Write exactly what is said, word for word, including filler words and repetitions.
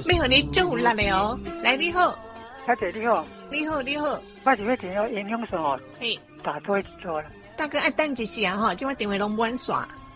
要互你足有力的哦。来，你好， 小姐你好， 你好，你好， 我是要请教营养素哦， 嘿， 打多一做了。 大哥爱等一下哈，今晚电话拢满线。